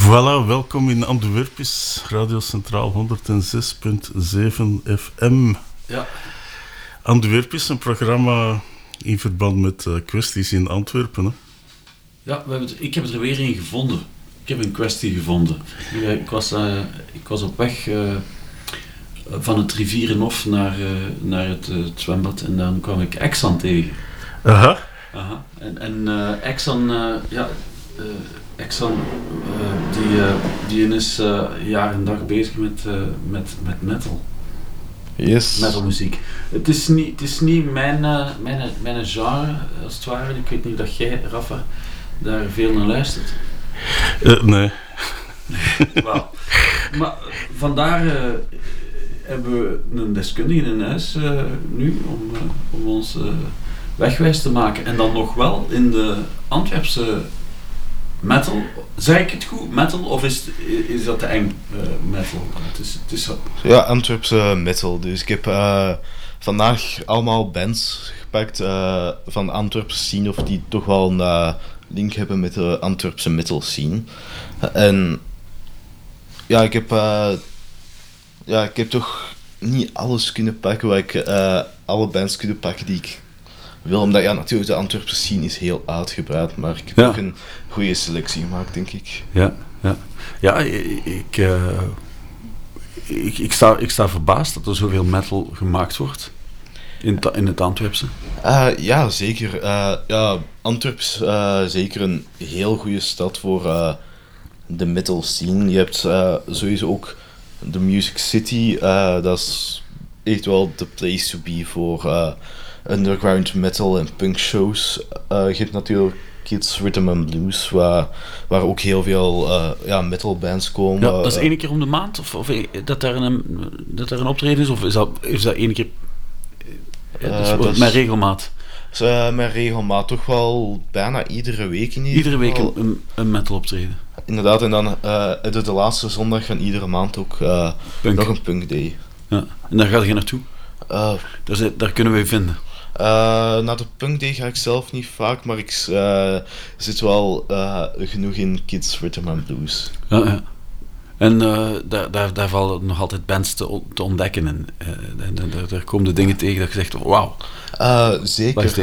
Voilà, welkom in Antwerpis, Radio Centraal 106.7 FM. Ja. Antwerpis, een programma in verband met kwesties in Antwerpen. Hè? Ja, ik heb er weer een gevonden. Ik heb een kwestie gevonden. Ik was op weg van het Rivierenhof naar het zwembad en dan kwam ik Exxon tegen. Aha. Exxon, die is jaar en dag bezig met metal. Yes. Metalmuziek. Het is niet mijn genre, als het ware. Ik weet niet dat jij, Rafa, daar veel naar luistert. Nee. Wel. Maar vandaar hebben we een deskundige in huis nu om ons wegwijs te maken. En dan nog wel in de Antwerpse metal. Zeg ik het goed? Metal? Of is dat te eng metal? Het is zo. Ja, Antwerpse metal. Dus ik heb vandaag allemaal bands gepakt van de Antwerpse scene, of die toch wel een link hebben met de Antwerpse metal scene. En ja, ik heb toch niet alles kunnen pakken waar ik alle bands kunnen pakken die ik wil, omdat ja, natuurlijk de Antwerpse scene is heel uitgebreid, maar ik heb toch een goede selectie gemaakt, denk ik. Ja, ik sta verbaasd dat er zoveel metal gemaakt wordt in het Antwerpse. Ja, zeker. Antwerpen is zeker een heel goede stad voor de metal scene. Je hebt sowieso ook de Music City, dat is echt wel de place to be voor underground metal en punk shows. Je hebt natuurlijk Kids Rhythm and Blues, waar ook heel veel metal bands komen. Ja, dat is 1 keer om de maand? Of dat er een optreden is? Of is dat 1 keer met regelmaat? Met regelmaat, toch wel bijna iedere week in ieder geval. Iedere week een metal optreden? Inderdaad, en dan de laatste zondag van iedere maand ook nog een punk day. Ja, en daar ga je naartoe? Daar kunnen we je vinden. Naar de punk day ga ik zelf niet vaak, maar ik zit wel genoeg in Kids Rhythm and Blues. Ja. En daar vallen nog altijd bands te ontdekken en daar komen de dingen tegen dat je zegt, wauw. Zeker,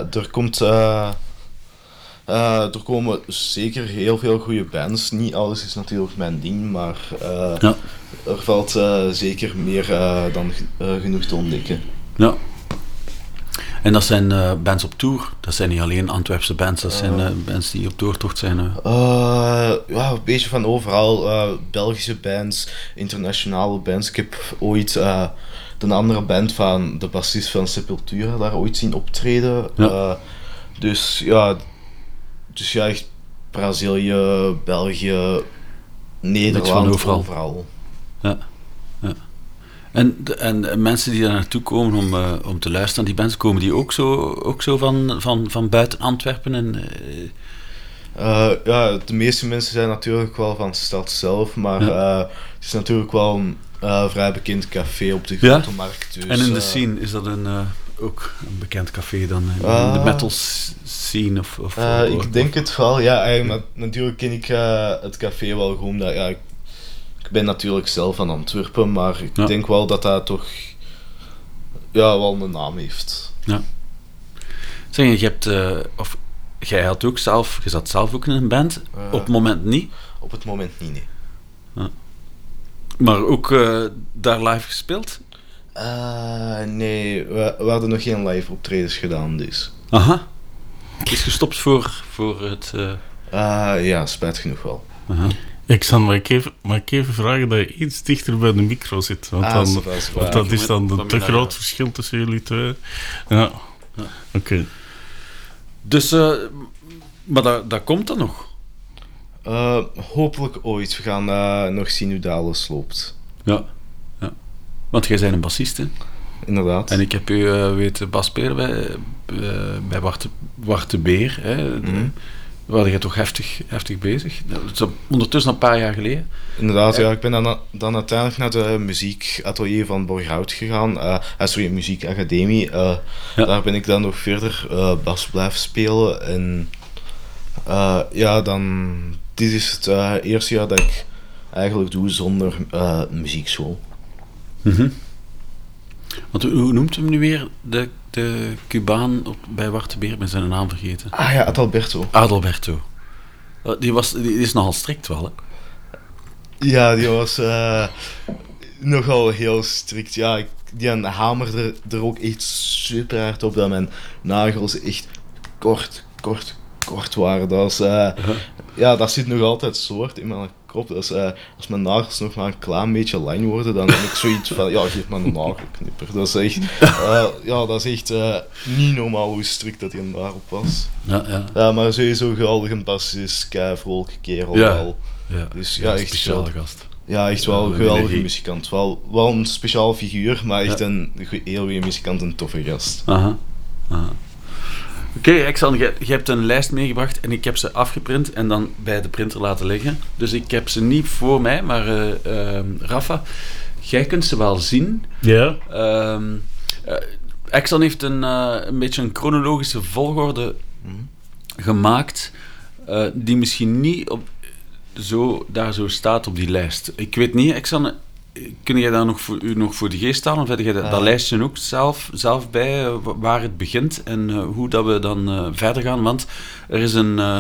er komen zeker heel veel goede bands. Niet alles is natuurlijk mijn ding, maar er valt zeker meer dan genoeg te ontdekken. Ja. En dat zijn bands op tour? Dat zijn niet alleen Antwerpse bands, dat zijn bands die op doortocht zijn? Een beetje van overal. Belgische bands, internationale bands. Ik heb ooit de andere band van de bassist van Sepultura daar ooit zien optreden. Ja. Dus echt Brazilië, België, Nederland, overal. Ja. En mensen die daar naartoe komen om te luisteren naar die bands, komen die ook zo van buiten Antwerpen? De meeste mensen zijn natuurlijk wel van de stad zelf, maar het is natuurlijk wel een vrij bekend café op de Grote Markt. Dus, en in de scene, is dat ook een bekend café dan? In de metal scene? Ik denk het wel, ja. Natuurlijk ken ik het café wel goed, omdat ik ben natuurlijk zelf van Antwerpen, maar ik denk wel dat toch wel een naam heeft. Ja. Zeg, jij zat zelf ook in een band? Op het moment niet? Op het moment niet, nee. Ja. Maar ook daar live gespeeld? Nee, we hadden nog geen live optredens gedaan, dus. Aha. Het is gestopt voor het... Ja, spijt genoeg wel. Aha. Mag ik even vragen dat je iets dichter bij de micro zit? Want dat is dan een te groot verschil tussen jullie twee. Ja. Oké. Dus, maar dat komt dan nog? Hopelijk ooit. We gaan nog zien hoe dat alles loopt. Ja. Want jij bent een bassist, hè? Inderdaad. En ik heb u weten bas spelen bij Wart de Beer, hè? Mm-hmm. Waar je toch heftig bezig? Dat is ondertussen een paar jaar geleden. Inderdaad, ja. Ik ben dan uiteindelijk naar de muziekatelier van Borgerhout gegaan. Muziekacademie. Daar ben ik dan nog verder bas blijven spelen. En dan dit is het eerste jaar dat ik eigenlijk doe zonder muziekschool. Mm-hmm. Want hoe noemt hem nu weer, de Cubaan bij Wartebeer? Ik ben zijn naam vergeten. Ah ja, Adalberto. Adalberto. Die is nogal strikt wel, hè? Ja, die was nogal heel strikt. Ja, die hamerde er ook echt super hard op dat mijn nagels echt kort waren. Dat is, ja, dat zit nog altijd soort in mijn kop. Dus, als mijn nagels nog maar een klein beetje lang worden, dan heb ik zoiets van, ja, geef me een nagelknipper. Dat is echt, ja, dat is echt niet normaal hoe strikt dat hij daarop was. Ja. Maar sowieso geweldige bassist, kei vrolijke kerel wel. Ja. Dus ja, echt speciale gast. Ja, echt wel een geweldige muzikant. Wel een speciaal figuur, maar echt een heel goede muzikant, een toffe gast. Aha. Oké, Alexander, je hebt een lijst meegebracht en ik heb ze afgeprint en dan bij de printer laten liggen. Dus ik heb ze niet voor mij, maar Rafa, jij kunt ze wel zien. Ja. Exxon heeft een beetje een chronologische volgorde gemaakt die misschien niet daar zo staat op die lijst. Ik weet niet, Exxon, kun jij daar nog voor de geest staan? Of heb jij dat lijstje ook zelf bij, waar het begint en hoe dat we dan verder gaan? Want er is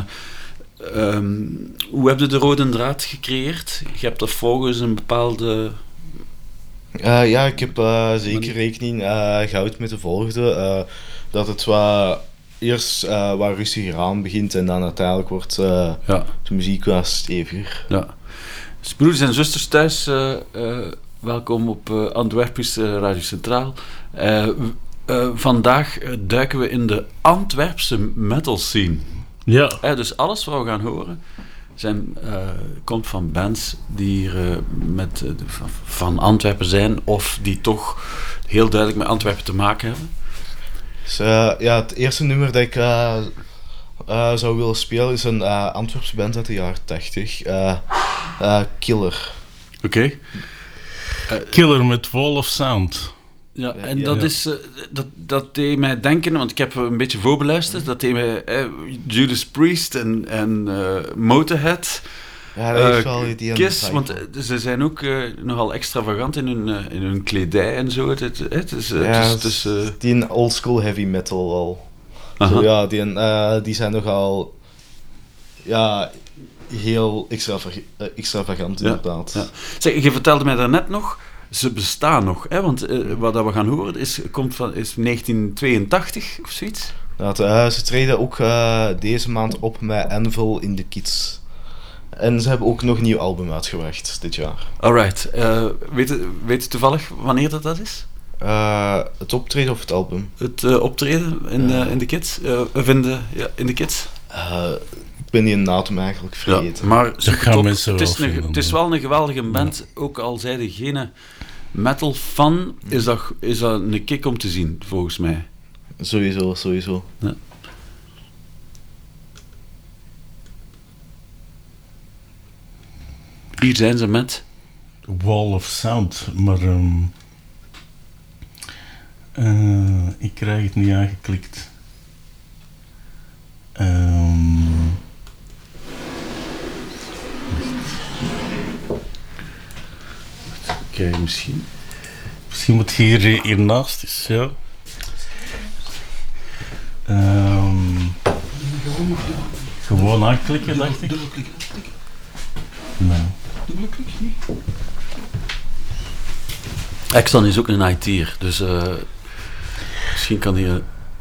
hoe heb je de rode draad gecreëerd? Je hebt dat volgens een bepaalde... Ja, ik heb zeker rekening gehouden met de volgende. Dat het eerst wat rustiger aan begint en dan uiteindelijk wordt de muziek wat steviger. Ja. Dus broeders en zusters thuis, welkom op Antwerpische Radio Centraal. Vandaag duiken we in de Antwerpse metal scene. Ja. Dus alles wat we gaan horen komt van bands die hier van Antwerpen zijn of die toch heel duidelijk met Antwerpen te maken hebben. Dus, ja, het eerste nummer dat ik zou willen spelen is een Antwerpse band uit de jaren 80. Killer. Oké. Killer met Wall of Sound. Ja, en dat is... dat deed mij denken, want ik heb een beetje voorbeluisterd, dat deed mij Judas Priest en Motorhead... Ja, dat is wel die Kiss, want ze zijn ook nogal extravagant in hun kledij en zo. Die een oldschool heavy metal wel. Zo, ja, die zijn nogal heel extravagant inderdaad. Ja. Zeg, je vertelde mij daarnet nog, ze bestaan nog, hè? Want wat we gaan horen is 1982 of zoiets. Ze treden ook deze maand op met Anvil in the Kids. En ze hebben ook nog een nieuw album uitgebracht dit jaar. Alright. Weet je toevallig wanneer dat is? Het optreden of het album? Het optreden in de Kids? Of in de Kids? Ik ben die naam eigenlijk vergeten. Ja, maar het is wel een geweldige band. Ja. Ook al zij degene metal fan, is dat een kick om te zien, volgens mij. Sowieso. Ja. Hier zijn ze met Wall of Sound, maar ik krijg het niet aangeklikt. Kijk, misschien moet je hiernaast is, ja. Gewoon aanklikken, dacht ik. Dubbelklikken. Nee. Dubbelklik niet. Exxon is ook een IT'er, dus misschien kan hij... Het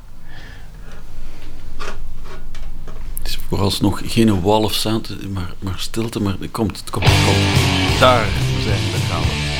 is vooralsnog geen wall of sound, maar stilte, maar het komt. Daar zijn we, daar gaan we.